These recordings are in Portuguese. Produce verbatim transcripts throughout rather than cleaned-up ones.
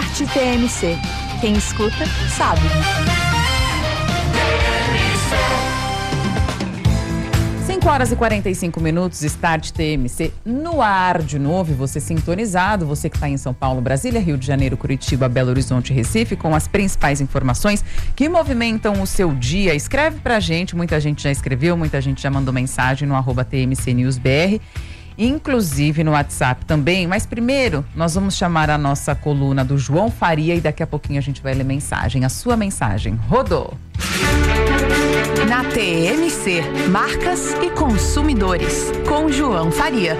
Start T M C. Quem escuta, sabe. cinco horas e quarenta e cinco minutos, Start T M C no ar de novo, você sintonizado, você que está em São Paulo, Brasília, Rio de Janeiro, Curitiba, Belo Horizonte, Recife, com as principais informações que movimentam o seu dia. Escreve pra gente, muita gente já escreveu, muita gente já mandou mensagem no arroba T M C News B R, inclusive no WhatsApp também, mas primeiro nós vamos chamar a nossa coluna do João Faria e daqui a pouquinho a gente vai ler mensagem, a sua mensagem. Rodou! Na T M C, marcas e consumidores, com João Faria.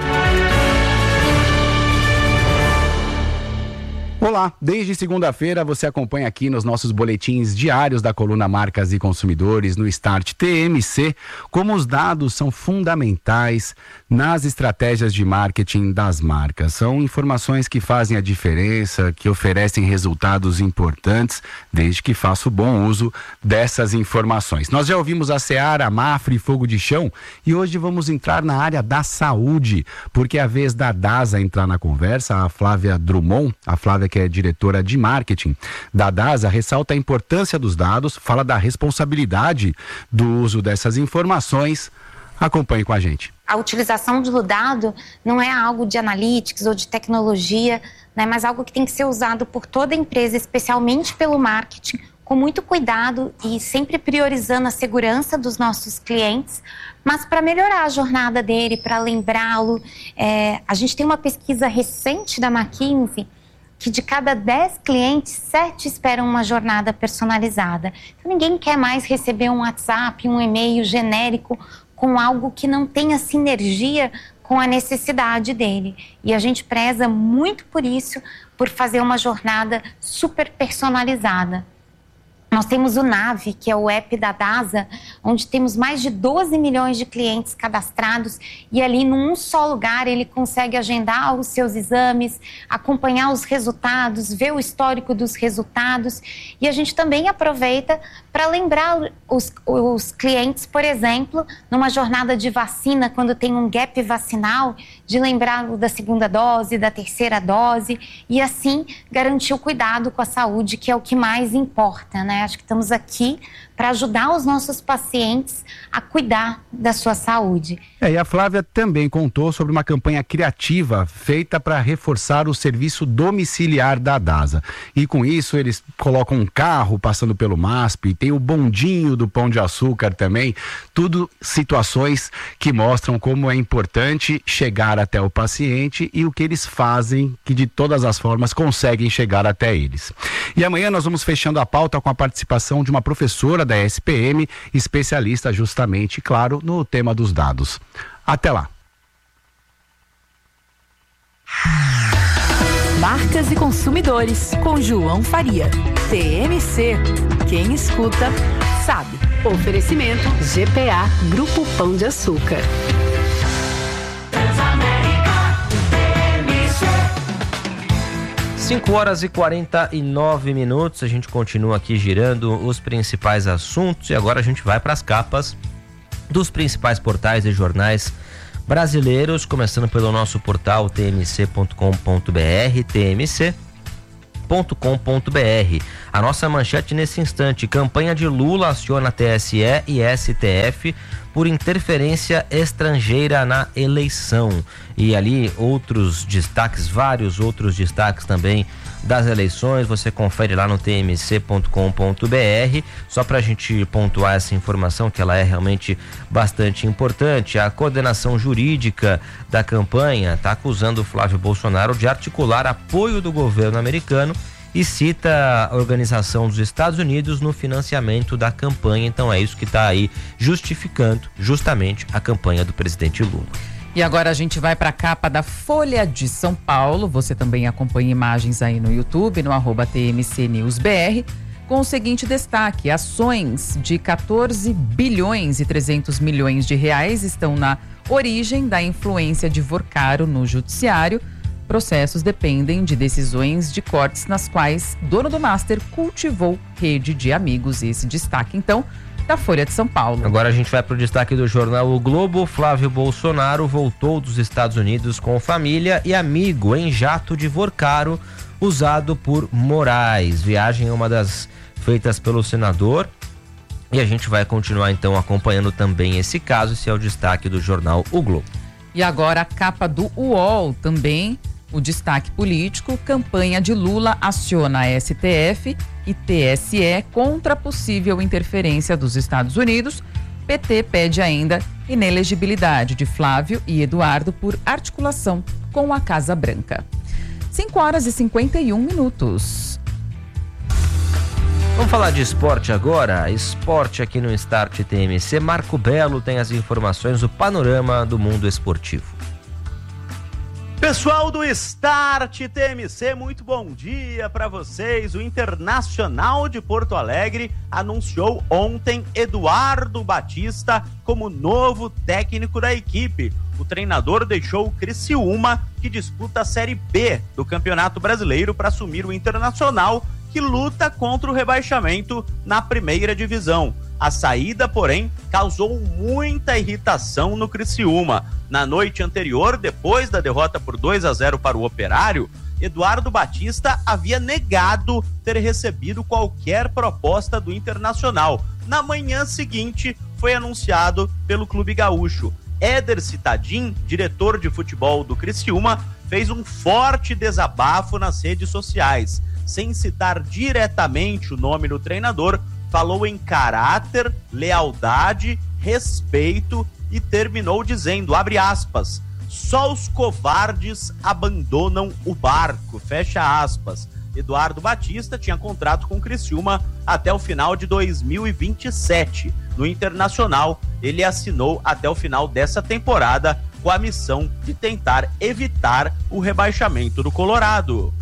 Olá, desde segunda-feira você acompanha aqui nos nossos boletins diários da coluna Marcas e Consumidores no Start T M C, como os dados são fundamentais nas estratégias de marketing das marcas. São informações que fazem a diferença, que oferecem resultados importantes, desde que faça o bom uso dessas informações. Nós já ouvimos a Seara, a Mafra e Fogo de Chão e hoje vamos entrar na área da saúde, porque é a vez da DASA entrar na conversa. A Flávia Drummond, a Flávia que é diretora de marketing da DASA, ressalta a importância dos dados, fala da responsabilidade do uso dessas informações. Acompanhe com a gente. A utilização do dado não é algo de analytics ou de tecnologia, né, mas algo que tem que ser usado por toda empresa, especialmente pelo marketing, com muito cuidado e sempre priorizando a segurança dos nossos clientes, mas para melhorar a jornada dele, para lembrá-lo. É, a gente tem uma pesquisa recente da McKinsey que de cada dez clientes, sete esperam uma jornada personalizada. Então, ninguém quer mais receber um WhatsApp, um e-mail genérico com algo que não tenha sinergia com a necessidade dele. E a gente preza muito por isso, por fazer uma jornada super personalizada. Nós temos o Nave, que é o app da DASA, onde temos mais de doze milhões de clientes cadastrados e ali num só lugar ele consegue agendar os seus exames, acompanhar os resultados, ver o histórico dos resultados e a gente também aproveita para lembrar os, os clientes, por exemplo, numa jornada de vacina, quando tem um gap vacinal, de lembrá-lo da segunda dose, da terceira dose e assim garantir o cuidado com a saúde, que é o que mais importa, né? Acho que estamos aqui para ajudar os nossos pacientes a cuidar da sua saúde. É, e a Flávia também contou sobre uma campanha criativa feita para reforçar o serviço domiciliar da DASA. E com isso eles colocam um carro passando pelo M A S P, tem o bondinho do Pão de Açúcar também, tudo situações que mostram como é importante chegar até o paciente e o que eles fazem, que de todas as formas conseguem chegar até eles. E amanhã nós vamos fechando a pauta com a participação de uma professora da S P M, especialista justamente, claro, no tema dos dados. Até lá. Marcas e consumidores, com João Faria. T M C. Quem escuta, sabe. Oferecimento G P A, Grupo Pão de Açúcar. cinco horas e quarenta e nove minutos, a gente continua aqui girando os principais assuntos e agora a gente vai para as capas dos principais portais e jornais brasileiros, começando pelo nosso portal t m c ponto com ponto b r, t m c ponto com ponto b r. A nossa manchete nesse instante: campanha de Lula aciona T S E e S T F por interferência estrangeira na eleição. E ali outros destaques, vários outros destaques também das eleições, você confere lá no t m c ponto com ponto b r. Só para a gente pontuar essa informação, que ela é realmente bastante importante, a coordenação jurídica da campanha está acusando o Flávio Bolsonaro de articular apoio do governo americano e cita a Organização dos Estados Unidos no financiamento da campanha. Então é isso que está aí justificando justamente a campanha do presidente Lula. E agora a gente vai para a capa da Folha de São Paulo. Você também acompanha imagens aí no YouTube, no arroba T M C News B R, com o seguinte destaque: ações de quatorze bilhões e trezentos milhões de reais estão na origem da influência de Vorcaro no judiciário. Processos dependem de decisões de cortes nas quais dono do Master cultivou rede de amigos. Esse destaque, então, da Folha de São Paulo. Agora a gente vai para o destaque do jornal O Globo. Flávio Bolsonaro voltou dos Estados Unidos com família e amigo em jato de Vorcaro. usado por Moraes. Viagem é uma das feitas pelo senador e a gente vai continuar então acompanhando também esse caso. Esse é o destaque do jornal O Globo. E agora a capa do U O L também, o destaque político: campanha de Lula aciona S T F e T S E contra possível interferência dos Estados Unidos. P T pede ainda inelegibilidade de Flávio e Eduardo por articulação com a Casa Branca. cinco horas e cinquenta e um minutos. Vamos falar de esporte agora. Esporte aqui no Start T M C. Marco Belo tem as informações, o panorama do mundo esportivo. Pessoal do Start T M C, muito bom dia para vocês. O Internacional de Porto Alegre anunciou ontem Eduardo Batista como novo técnico da equipe. O treinador deixou o Criciúma, que disputa a Série B do Campeonato Brasileiro, para assumir o Internacional, que luta contra o rebaixamento na primeira divisão. A saída, porém, causou muita irritação no Criciúma. Na noite anterior, depois da derrota por dois a zero para o Operário, Eduardo Batista havia negado ter recebido qualquer proposta do Internacional. Na manhã seguinte, foi anunciado pelo Clube Gaúcho. Éder Citadin, diretor de futebol do Criciúma, fez um forte desabafo nas redes sociais. Sem citar diretamente o nome do treinador, falou em caráter, lealdade, respeito e terminou dizendo, abre aspas, só os covardes abandonam o barco, fecha aspas. Eduardo Batista tinha contrato com o Criciúma até o final de dois mil e vinte e sete. No Internacional, ele assinou até o final dessa temporada com a missão de tentar evitar o rebaixamento do Colorado.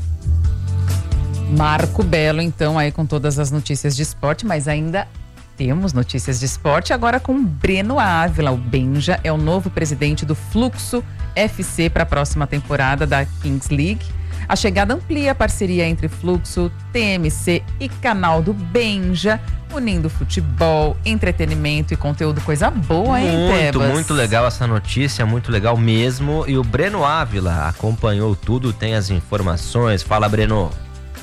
Marco Belo, então, aí com todas as notícias de esporte, mas ainda temos notícias de esporte agora com Breno Ávila. O Benja é o novo presidente do Fluxo F C para a próxima temporada da Kings League. A chegada amplia a parceria entre Fluxo, T M C e canal do Benja, unindo futebol, entretenimento e conteúdo. Coisa boa, hein, Tebas? Muito, muito legal essa notícia, muito legal mesmo. E o Breno Ávila acompanhou tudo, tem as informações. Fala, Breno.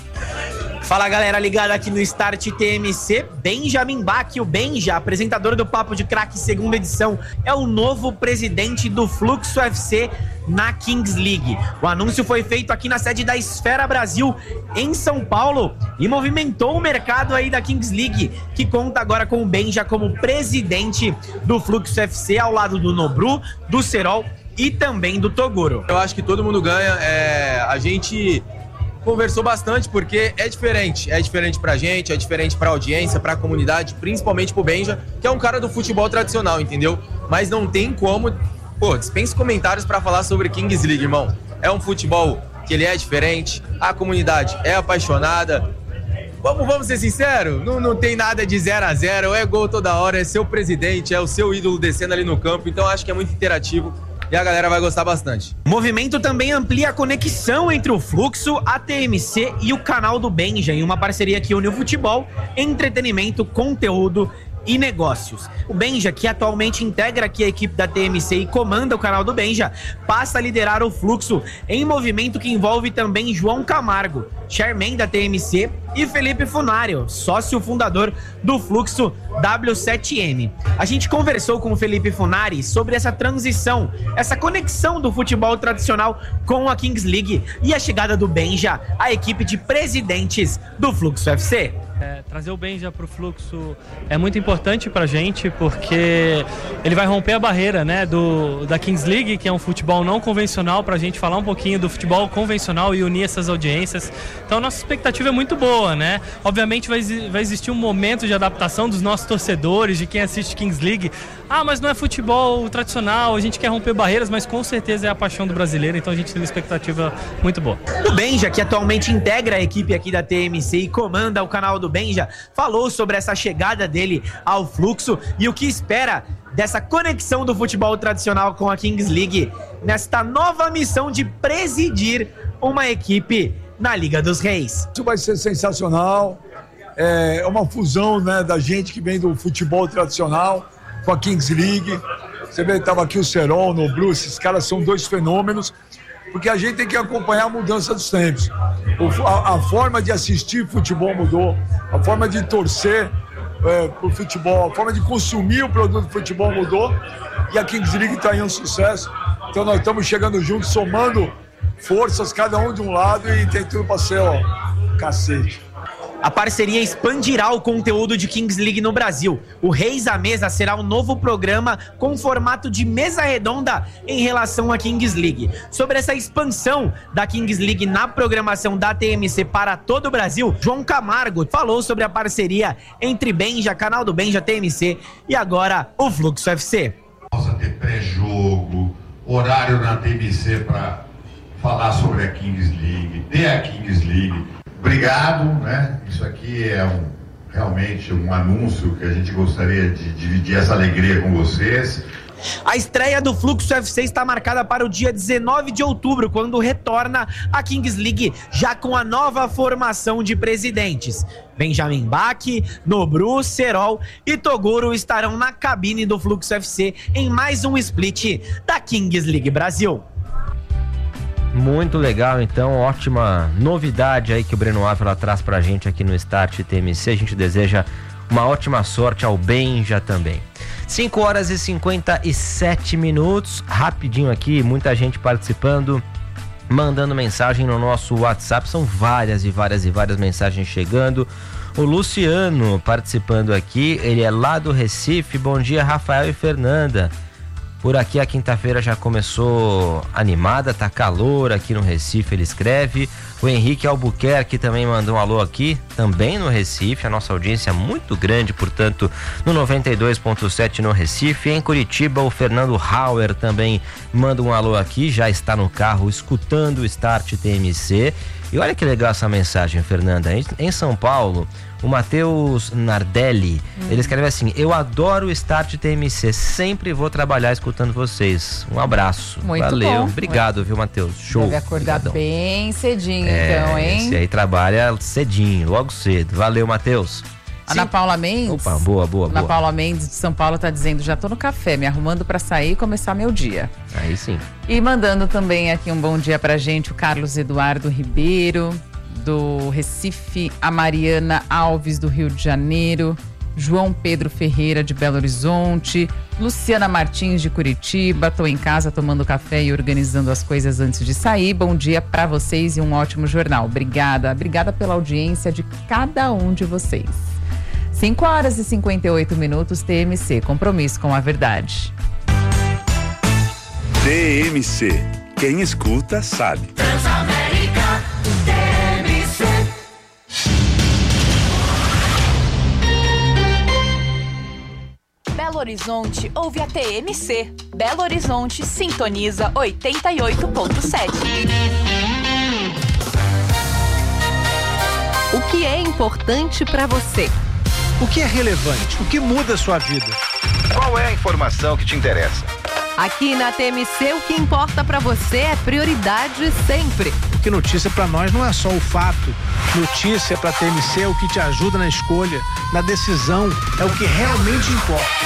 Fala, galera ligada aqui no Start T M C. Benjamin Bach, o Benja, apresentador do Papo de Craque segunda edição, é o novo presidente do Fluxo F C na Kings League. O anúncio foi feito aqui na sede da Esfera Brasil, em São Paulo, e movimentou o mercado aí da Kings League, que conta agora com o Benja como presidente do Fluxo F C, ao lado do Nobru, do Serol e também do Toguro. Eu acho que todo mundo ganha. É, a gente conversou bastante porque é diferente, é diferente pra gente, é diferente pra audiência, pra comunidade, principalmente pro Benja, que é um cara do futebol tradicional, entendeu? Mas não tem como, pô, dispensa comentários pra falar sobre Kings League, irmão. É um futebol que ele é diferente, a comunidade é apaixonada. Vamos, vamos ser sinceros, não, não tem nada de zero a zero, é gol toda hora, é seu presidente, é o seu ídolo descendo ali no campo, então acho que é muito interativo. E a galera vai gostar bastante. O movimento também amplia a conexão entre o Fluxo, a T M C e o canal do Benja, em uma parceria que une o futebol, entretenimento, conteúdo e negócios. O Benja, que atualmente integra aqui a equipe da T M C e comanda o canal do Benja, passa a liderar o Fluxo em movimento que envolve também João Camargo, chairman da T M C, e Felipe Funário, sócio fundador do Fluxo W sete M. A gente conversou com o Felipe Funari sobre essa transição, essa conexão do futebol tradicional com a Kings League e a chegada do Benja à equipe de presidentes do Fluxo F C. É, trazer o Benja para o Fluxo é muito importante para a gente, porque ele vai romper a barreira, né, do, da Kings League, que é um futebol não convencional, para a gente falar um pouquinho do futebol convencional e unir essas audiências. Então, nossa expectativa é muito boa, né? Obviamente vai, vai existir um momento de adaptação dos nossos torcedores, de quem assiste Kings League. Ah, mas não é futebol tradicional, a gente quer romper barreiras, mas com certeza é a paixão do brasileiro, então a gente tem uma expectativa muito boa. O Benja, que atualmente integra a equipe aqui da T M C e comanda o canal do Benja, falou sobre essa chegada dele ao Fluxo e o que espera dessa conexão do futebol tradicional com a Kings League nesta nova missão de presidir uma equipe na Liga dos Reis. Isso vai ser sensacional, é uma fusão, né, da gente que vem do futebol tradicional com a Kings League. Você vê, estava aqui o Serol, o Nobru, esses caras são dois fenômenos. porque a gente tem que acompanhar a mudança dos tempos. O, a, a forma de assistir futebol mudou, a forma de torcer é, por futebol, a forma de consumir o produto de futebol mudou, e a Kings League está aí um sucesso. Então nós estamos chegando juntos, somando forças, cada um de um lado, e tem tudo para ser, ó, cacete. A parceria expandirá o conteúdo de Kings League no Brasil. O Reis à Mesa será um novo programa com formato de mesa redonda em relação à Kings League. Sobre essa expansão da Kings League na programação da T M C para todo o Brasil, João Camargo falou sobre a parceria entre Benja, canal do Benja, T M C e agora o Fluxo F C. Possa ter pré-jogo, horário na T M C para falar sobre a Kings League, ter a Kings League. Obrigado, né? Isso aqui é um, realmente um anúncio que a gente gostaria de dividir essa alegria com vocês. A estreia do Fluxo F C está marcada para o dia dezenove de outubro, quando retorna a Kings League, já com a nova formação de presidentes. Benjamin Bach, Nobru, Serol e Toguro estarão na cabine do Fluxo F C em mais um split da Kings League Brasil. Muito legal, então, ótima novidade aí que o Breno Ávila traz pra gente aqui no Start T M C. A gente deseja uma ótima sorte ao Benja também. cinco horas e cinquenta e sete minutos, rapidinho aqui, muita gente participando, mandando mensagem no nosso WhatsApp, são várias e várias e várias mensagens chegando. O Luciano participando aqui, ele é lá do Recife. Bom dia, Rafael e Fernanda. Por aqui a quinta-feira já começou animada, tá calor aqui no Recife, ele escreve. O Henrique Albuquerque também mandou um alô aqui, também no Recife. A nossa audiência é muito grande, portanto, no noventa e dois ponto sete no Recife. Em Curitiba, o Fernando Hauer também manda um alô aqui, já está no carro escutando o Start T M C. E olha que legal essa mensagem, Fernanda. Em São Paulo, o Matheus Nardelli, hum. ele escreve assim: eu adoro o Start T M C, sempre vou trabalhar escutando vocês. Um abraço. Muito Valeu. Bom. Obrigado, muito. Viu, Matheus? Show. Deve acordar Obrigadão. Bem cedinho, é, então, hein? Esse aí trabalha cedinho, logo cedo. Valeu, Matheus. Ana Paula Mendes. Opa, boa, boa, Ana boa. Paula Mendes de São Paulo tá dizendo: já tô no café, me arrumando para sair e começar meu dia. Aí sim. E mandando também aqui um bom dia pra gente o Carlos Eduardo Ribeiro, do Recife, a Mariana Alves, do Rio de Janeiro, João Pedro Ferreira, de Belo Horizonte, Luciana Martins, de Curitiba. Tô em casa tomando café e organizando as coisas antes de sair. Bom dia pra vocês e um ótimo jornal. Obrigada, obrigada pela audiência de cada um de vocês. cinco horas e cinquenta e oito minutos, T M C, compromisso com a verdade. T M C, quem escuta sabe. Transamérica, T M C. Belo Horizonte ouve a T M C. Belo Horizonte sintoniza oitenta e oito ponto sete. O que é importante para você? O que é relevante? O que muda a sua vida? Qual é a informação que te interessa? Aqui na T M C, o que importa pra você é prioridade sempre. Porque notícia pra nós não é só o fato. Notícia pra T M C é o que te ajuda na escolha, na decisão, é o que realmente importa.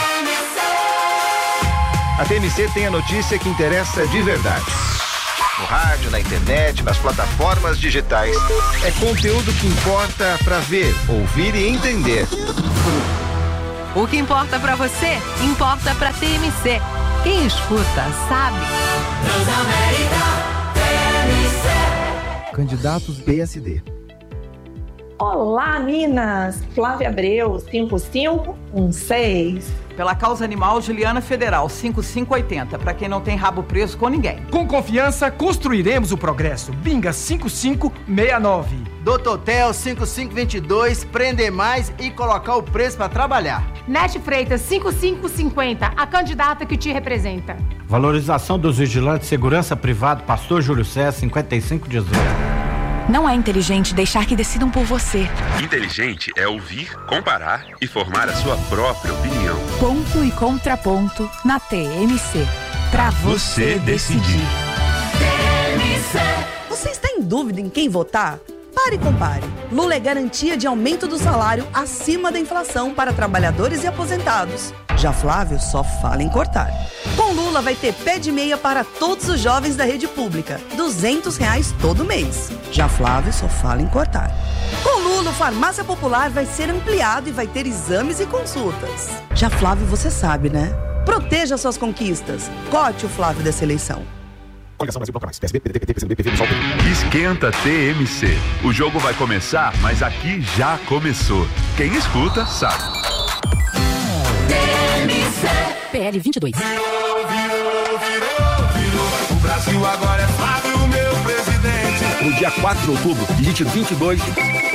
A T M C tem a notícia que interessa de verdade. No rádio, na internet, nas plataformas digitais. É conteúdo que importa pra ver, ouvir e entender. O que importa pra você, importa pra T M C. Quem escuta, sabe. Transamérica, T M C. Candidatos B S D. Olá, Minas! Flávia Abreu, cinco cinco um seis. Pela causa animal, Juliana Federal, cinco cinco oito zero. Para quem não tem rabo preso com ninguém. Com confiança, construiremos o progresso. Binga cinco cinco seis nove. Doutor Tel, cinco cinco dois dois. Prender mais e colocar o preço para trabalhar. Nete Freitas, cinco cinco cinco zero. A candidata que te representa. Valorização dos vigilantes de segurança privado, Pastor Júlio César, cinquenta e cinco dezoito. Não é inteligente deixar que decidam por você. Inteligente é ouvir, comparar e formar a sua própria opinião. Ponto e contraponto na T M C. Pra você, você decidir. T M C. Você está em dúvida em quem votar? Pare e compare. Lula é garantia de aumento do salário acima da inflação para trabalhadores e aposentados. Já Flávio só fala em cortar. Com Lula vai ter pé de meia para todos os jovens da rede pública, duzentos reais todo mês. Já Flávio só fala em cortar. Com Lula, o Farmácia Popular vai ser ampliado e vai ter exames e consultas. Já Flávio, você sabe, né? Proteja suas conquistas. Cote o Flávio dessa eleição. Esquenta T M C. O jogo vai começar, mas aqui já começou. Quem escuta, sabe. P L vinte e dois. O Brasil agora é Flávio, meu presidente. No dia quatro de outubro, digite vinte e dois.